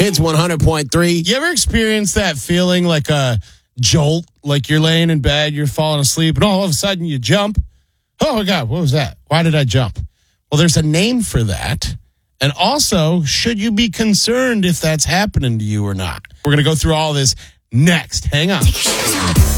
Hits 100.3. You ever experience that feeling like a jolt, like you're laying in bed, you're falling asleep, and all of a sudden you jump? Oh, my God, what was that? Why did I jump? Well, there's a name for that. And also, should you be concerned if that's happening to you or not? We're going to go through all this next. Hang on.